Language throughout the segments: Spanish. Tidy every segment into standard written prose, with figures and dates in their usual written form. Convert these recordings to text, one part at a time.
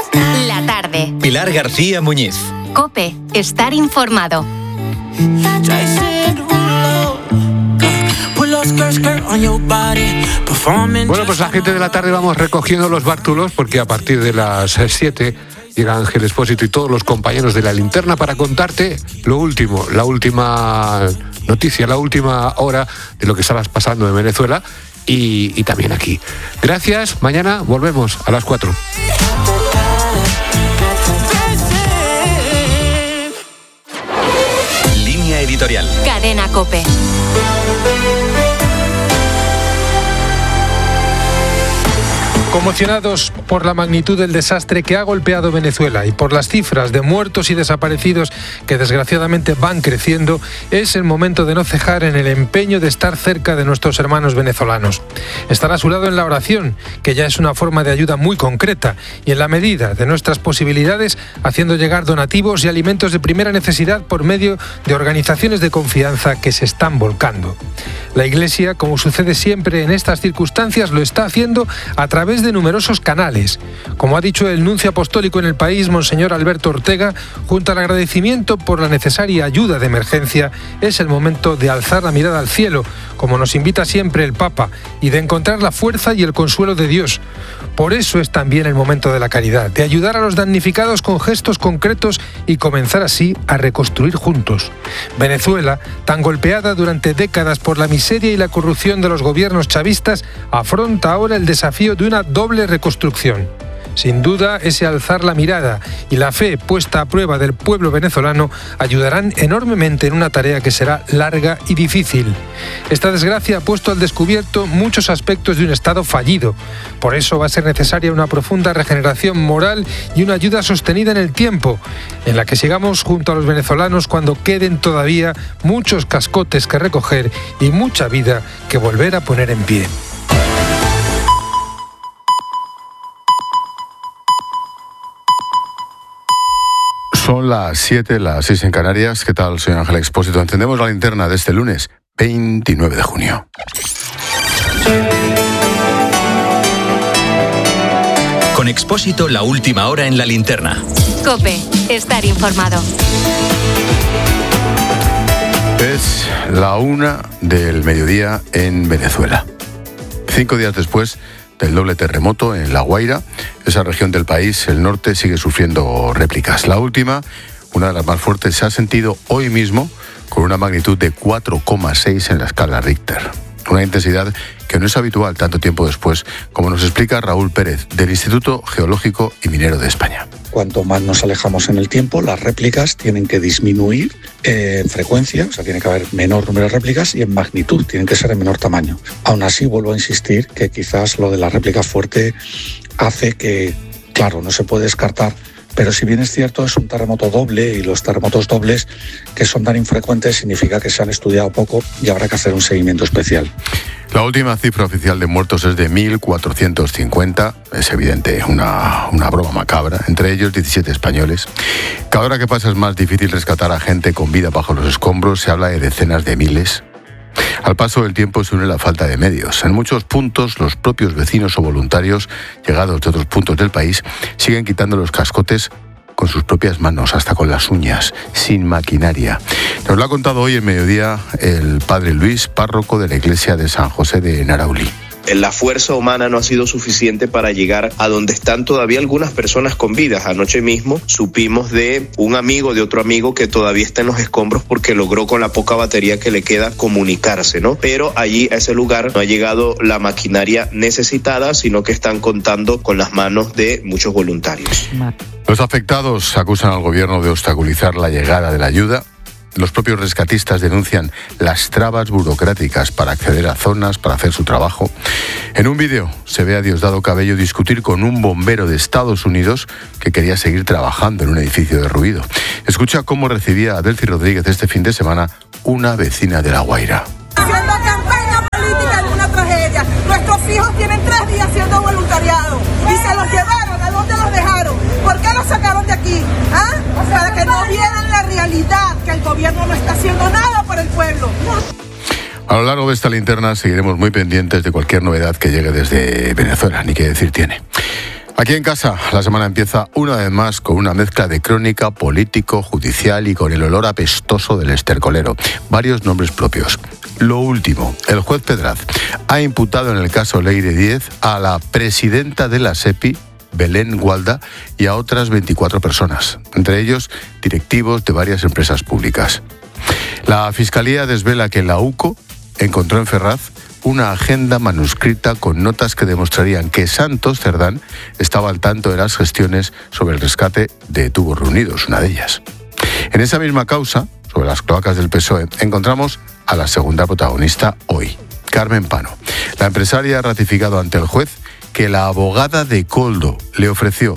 La tarde. Pilar García Muñiz. COPE. Estar informado. Bueno, pues la gente de la tarde vamos recogiendo los bártulos porque a partir de las 7 llega Ángel Expósito y todos los compañeros de La Linterna para contarte lo último, la última noticia, la última hora de lo que está pasando en Venezuela y también aquí. Gracias, mañana volvemos a las 4. Línea editorial. Cadena COPE. Conmocionados por la magnitud del desastre que ha golpeado Venezuela y por las cifras de muertos y desaparecidos que desgraciadamente van creciendo, es el momento de no cejar en el empeño de estar cerca de nuestros hermanos venezolanos. Estar a su lado en la oración, que ya es una forma de ayuda muy concreta, y en la medida de nuestras posibilidades, haciendo llegar donativos y alimentos de primera necesidad por medio de organizaciones de confianza que se están volcando. La Iglesia, como sucede siempre en estas circunstancias, lo está haciendo a través de numerosos canales. Como ha dicho el nuncio apostólico en el país, Monseñor Alberto Ortega, junto al agradecimiento por la necesaria ayuda de emergencia, es el momento de alzar la mirada al cielo, como nos invita siempre el Papa, y de encontrar la fuerza y el consuelo de Dios. Por eso es también el momento de la caridad, de ayudar a los damnificados con gestos concretos y comenzar así a reconstruir juntos. Venezuela, tan golpeada durante décadas por la miseria y la corrupción de los gobiernos chavistas, afronta ahora el desafío de una doble reconstrucción. Sin duda, ese alzar la mirada y la fe puesta a prueba del pueblo venezolano ayudarán enormemente en una tarea que será larga y difícil. Esta desgracia ha puesto al descubierto muchos aspectos de un Estado fallido. Por eso va a ser necesaria una profunda regeneración moral y una ayuda sostenida en el tiempo, en la que sigamos junto a los venezolanos cuando queden todavía muchos cascotes que recoger y mucha vida que volver a poner en pie. Son las 7, las 6 en Canarias. ¿Qué tal? Soy Ángel Expósito. Encendemos la linterna de este lunes, 29 de junio. Con Expósito, la última hora en la linterna. COPE. Estar informado. Es la 1 del mediodía en Venezuela. 5 días después del doble terremoto en La Guaira, esa región del país, el norte, sigue sufriendo réplicas. La última, una de las más fuertes, se ha sentido hoy mismo con una magnitud de 4,6 en la escala Richter. Una intensidad que no es habitual tanto tiempo después, como nos explica Raúl Pérez, del Instituto Geológico y Minero de España. Cuanto más nos alejamos en el tiempo, las réplicas tienen que disminuir en frecuencia, o sea, tiene que haber menor número de réplicas, y en magnitud, tienen que ser de menor tamaño. Aún así, vuelvo a insistir que quizás lo de la réplica fuerte hace que, claro, no se puede descartar, pero si bien es cierto, es un terremoto doble, y los terremotos dobles que son tan infrecuentes significa que se han estudiado poco y habrá que hacer un seguimiento especial. La última cifra oficial de muertos es de 1.450. Es evidente, una broma macabra. Entre ellos 17 españoles. Cada hora que pasa es más difícil rescatar a gente con vida bajo los escombros. Se habla de decenas de miles. Al paso del tiempo se une la falta de medios. En muchos puntos, los propios vecinos o voluntarios llegados de otros puntos del país siguen quitando los cascotes con sus propias manos, hasta con las uñas, sin maquinaria. Nos lo ha contado hoy en mediodía el padre Luis, párroco de la iglesia de San José de Naraulí. La fuerza humana no ha sido suficiente para llegar a donde están todavía algunas personas con vida. Anoche mismo supimos de un amigo de otro amigo que todavía está en los escombros porque logró, con la poca batería que le queda, comunicarse, ¿no? Pero allí, a ese lugar, no ha llegado la maquinaria necesitada, sino que están contando con las manos de muchos voluntarios. Los afectados acusan al gobierno de obstaculizar la llegada de la ayuda. Los propios rescatistas denuncian las trabas burocráticas para acceder a zonas, para hacer su trabajo. En un vídeo se ve a Diosdado Cabello discutir con un bombero de Estados Unidos que quería seguir trabajando en un edificio derruido. Escucha cómo recibía a Delcy Rodríguez este fin de semana una vecina de La Guaira. Haciendo campaña política de una tragedia. Nuestros hijos tienen 3 días haciendo voluntariado y se los llevaron. ¿A dónde los dejaron? ¿Por qué los sacaron de aquí? ¿Ah? Para que no vieran la realidad, que el gobierno no está haciendo nada por el pueblo. A lo largo de esta linterna seguiremos muy pendientes de cualquier novedad que llegue desde Venezuela, ni qué decir tiene. Aquí en casa, la semana empieza una vez más con una mezcla de crónica, político, judicial y con el olor apestoso del estercolero. Varios nombres propios. Lo último, el juez Pedraz ha imputado en el caso Leire Díez a la presidenta de la SEPI, Belén Gualda, y a otras 24 personas, entre ellos directivos de varias empresas públicas. La Fiscalía desvela que la UCO encontró en Ferraz una agenda manuscrita con notas que demostrarían que Santos Cerdán estaba al tanto de las gestiones sobre el rescate de Tubos Reunidos, una de ellas. En esa misma causa, sobre las cloacas del PSOE, encontramos a la segunda protagonista hoy, Carmen Pano. La empresaria ha ratificado ante el juez que la abogada de Koldo le ofreció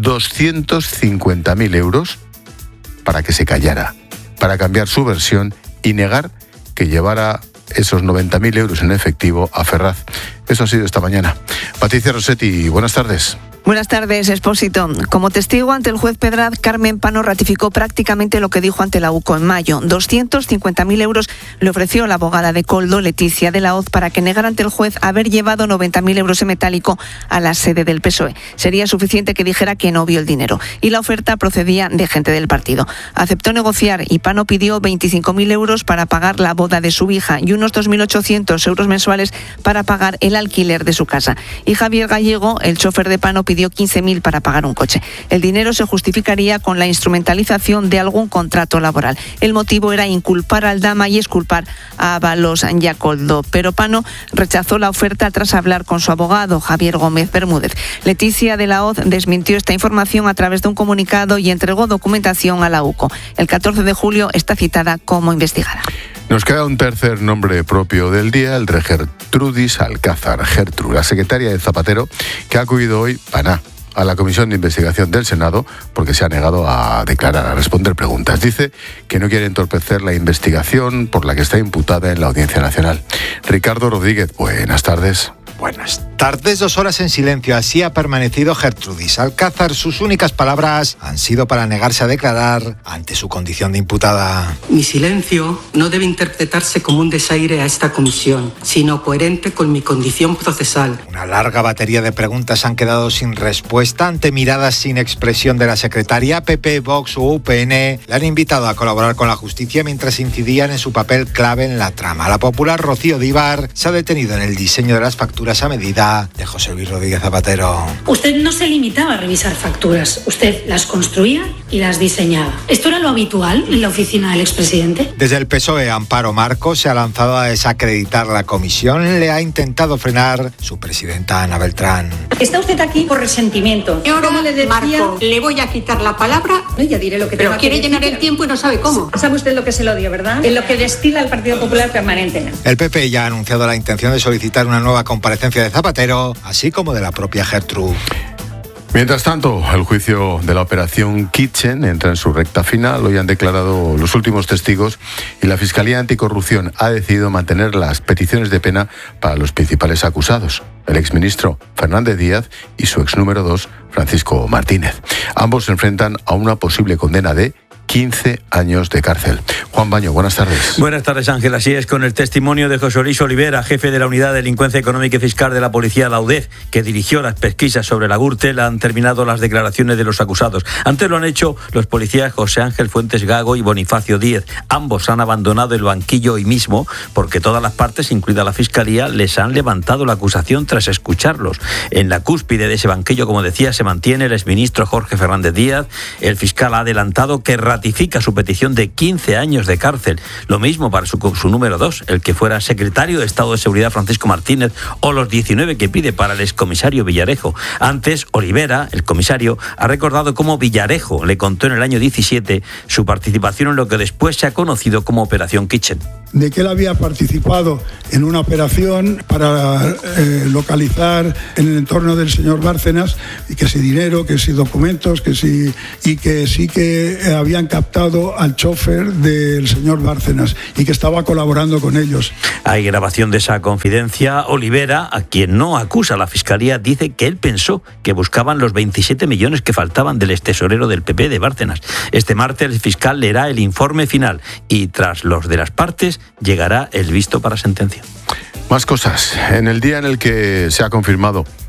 250.000 euros para que se callara, para cambiar su versión y negar que llevara esos 90.000 euros en efectivo a Ferraz. Eso ha sido esta mañana. Patricia Rossetti, buenas tardes. Buenas tardes, Expósito. Como testigo ante el juez Pedraz, Carmen Pano ratificó prácticamente lo que dijo ante la UCO en mayo. 250.000 euros le ofreció la abogada de Koldo, Leticia de la Hoz, para que negara ante el juez haber llevado 90.000 euros en metálico a la sede del PSOE. Sería suficiente que dijera que no vio el dinero. Y la oferta procedía de gente del partido. Aceptó negociar y Pano pidió 25.000 euros para pagar la boda de su hija y unos 2.800 euros mensuales para pagar el alquiler de su casa. Y Javier Gallego, el chofer de Pano, pidió 15.000 para pagar un coche. El dinero se justificaría con la instrumentalización de algún contrato laboral. El motivo era inculpar al Dama y exculpar a Ábalos y a Koldo. Pero Pano rechazó la oferta tras hablar con su abogado, Javier Gómez Bermúdez. Leticia de la Hoz desmintió esta información a través de un comunicado y entregó documentación a la UCO. El 14 de julio está citada como investigada. Nos queda un tercer nombre propio del día, el de Gertrudis Alcázar, Gertrude, la secretaria de Zapatero, que ha acudido hoy a la Comisión de Investigación del Senado porque se ha negado a declarar, a responder preguntas. Dice que no quiere entorpecer la investigación por la que está imputada en la Audiencia Nacional. Ricardo Rodríguez, buenas tardes. Buenas tardes, 2 horas en silencio. Así ha permanecido Gertrudis Alcázar. Sus únicas palabras han sido para negarse a declarar ante su condición de imputada. Mi silencio no debe interpretarse como un desaire a esta comisión, sino coherente con mi condición procesal. Una larga batería de preguntas han quedado sin respuesta ante miradas sin expresión de la secretaria. PP, Vox o UPN le han invitado a colaborar con la justicia mientras incidían en su papel clave en la trama. La popular Rocío Díbar se ha detenido en el diseño de las facturas a medida de José Luis Rodríguez Zapatero. Usted no se limitaba a revisar facturas, usted las construía y las diseñaba. ¿Esto era lo habitual en la oficina del expresidente? Desde el PSOE, Amparo Marcos se ha lanzado a desacreditar la comisión. Le ha intentado frenar su presidenta Ana Beltrán. Está usted aquí por resentimiento. Y ahora, como le decía, Marco, le voy a quitar la palabra. No, ya diré lo que pero quiere llenar el tiempo y no sabe cómo. ¿Sabe usted lo que es el odio, verdad? En lo que destila el Partido Popular permanentemente. El PP ya ha anunciado la intención de solicitar una nueva comparecencia de Zapatero, así como de la propia Gertrude. Mientras tanto, el juicio de la operación Kitchen entra en su recta final. Hoy han declarado los últimos testigos y la Fiscalía Anticorrupción ha decidido mantener las peticiones de pena para los principales acusados, el exministro Fernández Díaz y su exnúmero 2, Francisco Martínez. Ambos se enfrentan a una posible condena de 15 años de cárcel. Juan Baño, buenas tardes. Buenas tardes, Ángel. Así es, con el testimonio de José Luis Olivera, jefe de la Unidad de Delincuencia Económica y Fiscal de la Policía, la UDEF, que dirigió las pesquisas sobre la Gürtel, han terminado las declaraciones de los acusados. Antes lo han hecho los policías José Ángel Fuentes Gago y Bonifacio Díez. Ambos han abandonado el banquillo hoy mismo porque todas las partes, incluida la Fiscalía, les han levantado la acusación tras escucharlos. En la cúspide de ese banquillo, como decía, se mantiene el exministro Jorge Fernández Díaz. El fiscal ha adelantado que ratifica su petición de 15 años de cárcel. Lo mismo para su número 2, el que fuera secretario de Estado de Seguridad Francisco Martínez, o los 19 que pide para el excomisario Villarejo. Antes, Olivera, el comisario, ha recordado cómo Villarejo le contó en el año 17 su participación en lo que después se ha conocido como Operación Kitchen. De que él había participado en una operación para localizar en el entorno del señor Bárcenas, y que si dinero, que si documentos, que si, y que sí que habían captado al chofer del señor Bárcenas y que estaba colaborando con ellos. Hay grabación de esa confidencia. Olivera, a quien no acusa la Fiscalía, dice que él pensó que buscaban los 27 millones que faltaban del extesorero del PP de Bárcenas. Este martes el fiscal leerá el informe final y tras los de las partes llegará el visto para sentencia. Más cosas. En el día en el que se ha confirmado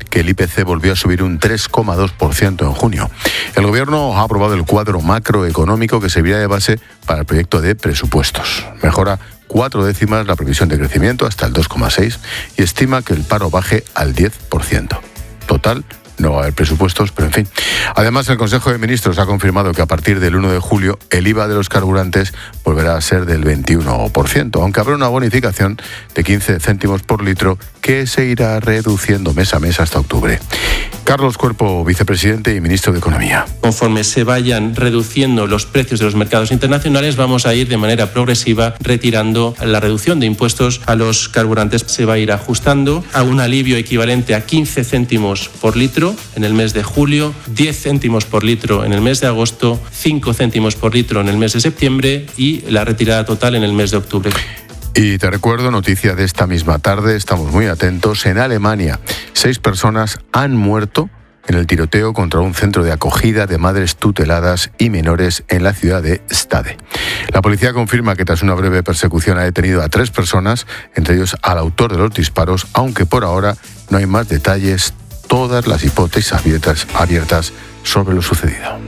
que el IPC volvió a subir un 3,2% en junio. El Gobierno ha aprobado el cuadro macroeconómico que servirá de base para el proyecto de presupuestos. Mejora 4 décimas la previsión de crecimiento hasta el 2,6% y estima que el paro baje al 10%. Total, no va a haber presupuestos, pero en fin. Además, el Consejo de Ministros ha confirmado que a partir del 1 de julio el IVA de los carburantes volverá a ser del 21%, aunque habrá una bonificación de 15 céntimos por litro que se irá reduciendo mes a mes hasta octubre. Carlos Cuerpo, vicepresidente y ministro de Economía. Conforme se vayan reduciendo los precios de los mercados internacionales, vamos a ir de manera progresiva retirando la reducción de impuestos a los carburantes. Se va a ir ajustando a un alivio equivalente a 15 céntimos por litro en el mes de julio, 10 céntimos por litro en el mes de agosto, 5 céntimos por litro en el mes de septiembre y la retirada total en el mes de octubre. Y te recuerdo, noticia de esta misma tarde, estamos muy atentos, en Alemania 6 personas han muerto en el tiroteo contra un centro de acogida de madres tuteladas y menores en la ciudad de Stade. La policía confirma que tras una breve persecución ha detenido a 3 personas, entre ellos al autor de los disparos, aunque por ahora no hay más detalles, todas las hipótesis abiertas sobre lo sucedido.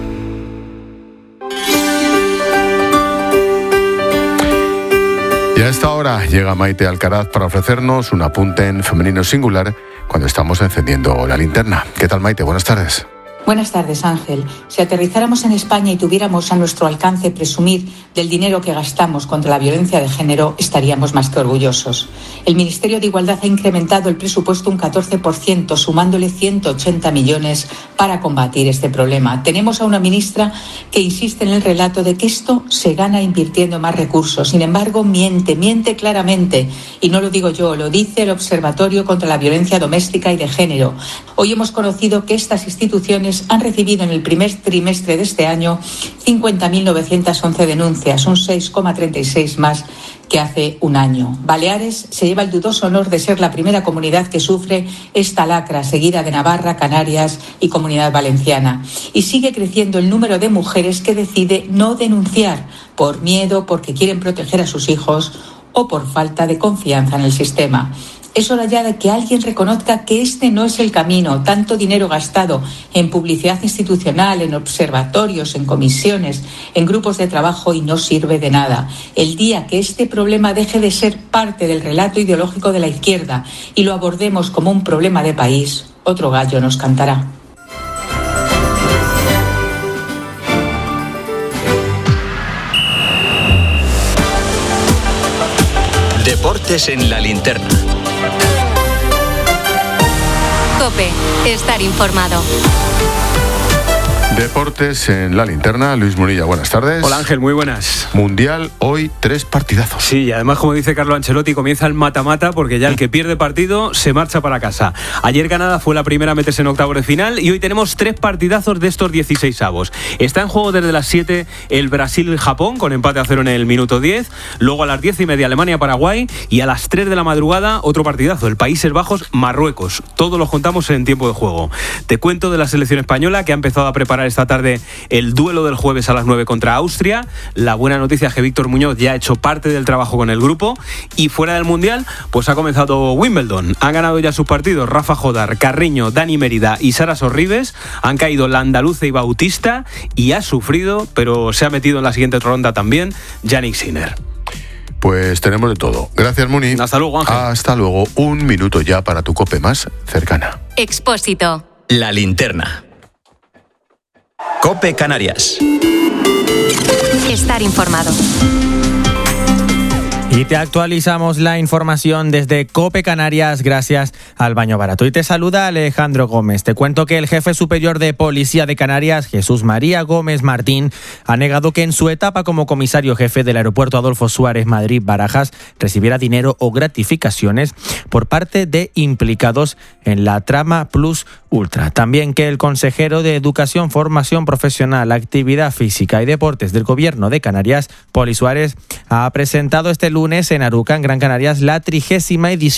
Y a esta hora llega Maite Alcaraz para ofrecernos un apunte en femenino singular cuando estamos encendiendo la linterna. ¿Qué tal, Maite? Buenas tardes. Buenas tardes, Ángel. Si aterrizáramos en España y tuviéramos a nuestro alcance presumir del dinero que gastamos contra la violencia de género, estaríamos más que orgullosos. El Ministerio de Igualdad ha incrementado el presupuesto un 14%, sumándole 180 millones para combatir este problema. Tenemos a una ministra que insiste en el relato de que esto se gana invirtiendo más recursos. Sin embargo, miente claramente. Y no lo digo yo, lo dice el Observatorio contra la Violencia Doméstica y de Género. Hoy hemos conocido que estas instituciones han recibido en el primer trimestre de este año 50.911 denuncias, un 6,36 más que hace un año. Baleares se lleva el dudoso honor de ser la primera comunidad que sufre esta lacra, seguida de Navarra, Canarias y Comunidad Valenciana. Y sigue creciendo el número de mujeres que decide no denunciar por miedo, porque quieren proteger a sus hijos o por falta de confianza en el sistema. Es hora ya de que alguien reconozca que este no es el camino. Tanto dinero gastado en publicidad institucional, en observatorios, en comisiones, en grupos de trabajo y no sirve de nada. El día que este problema deje de ser parte del relato ideológico de la izquierda y lo abordemos como un problema de país, otro gallo nos cantará. Deportes en la linterna. COPE, estar informado. Deportes en la linterna. Luis Munilla, buenas tardes. Hola Ángel, muy buenas. Mundial, hoy 3 partidazos. Sí, y además, como dice Carlo Ancelotti, comienza el mata-mata porque ya el que pierde partido se marcha para casa. Ayer Canadá fue la primera a meterse en octavos de final y hoy tenemos 3 partidazos de estos 16avos. Está en juego desde las 7 el Brasil-Japón con empate a 0 en el minuto 10. Luego a las 10:30 Alemania-Paraguay y a las 3 de la madrugada otro partidazo, el Países Bajos-Marruecos. Todos los contamos en tiempo de juego. Te cuento de la selección española que ha empezado a preparar esta tarde el duelo del jueves a las 9 contra Austria. La buena noticia es que Víctor Muñoz ya ha hecho parte del trabajo con el grupo y fuera del Mundial pues ha comenzado Wimbledon. Han ganado ya sus partidos Rafa Jodar, Carreño, Dani Mérida y Sara Sorribes. Han caído la andaluza y Bautista y ha sufrido, pero se ha metido en la siguiente ronda también, Jannik Sinner. Pues tenemos de todo. Gracias, Muni. Hasta luego, Ángel. Hasta luego. Un minuto ya para tu COPE más cercana. Expósito. La linterna. COPE Canarias. Estar informado. Y te actualizamos la información desde COPE Canarias gracias al Baño Barato. Y te saluda Alejandro Gómez. Te cuento que el jefe superior de Policía de Canarias, Jesús María Gómez Martín, ha negado que en su etapa como comisario jefe del aeropuerto Adolfo Suárez Madrid-Barajas recibiera dinero o gratificaciones por parte de implicados en la trama Plus Ultra. También que el consejero de Educación, Formación Profesional, Actividad Física y Deportes del Gobierno de Canarias, Poli Suárez, ha presentado este lunes en Aruca, en Gran Canarias, la 30ª edición